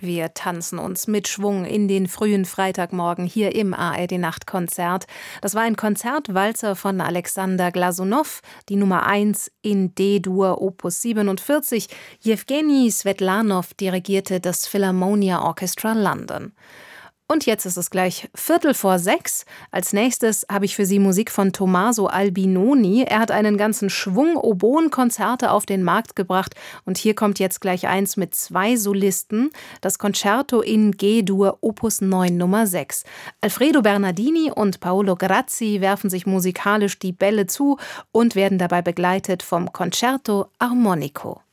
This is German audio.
Wir tanzen uns mit Schwung in den frühen Freitagmorgen hier im ARD-Nachtkonzert. Das war ein Konzertwalzer von Alexander Glasunow, die Nummer 1 in D-Dur Opus 47. Jewgeni Swetlanow dirigierte das Philharmonia Orchestra London. Und jetzt ist es gleich 5:45. Als nächstes habe ich für Sie Musik von Tommaso Albinoni. Er hat einen ganzen Schwung Oboenkonzerte auf den Markt gebracht. Und hier kommt jetzt gleich eins mit 2 Solisten. Das Concerto in G-Dur Opus 9 Nummer 6. Alfredo Bernardini und Paolo Grazzi werfen sich musikalisch die Bälle zu und werden dabei begleitet vom Concerto Armonico.